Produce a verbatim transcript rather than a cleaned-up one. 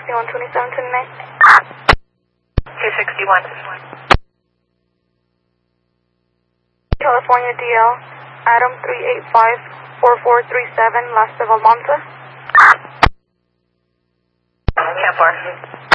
sixty-one, twenty-seven, twenty-nine. two sixty-one. California D L, Adam three eight five, four four three seven, Las de Valmonte. ten four.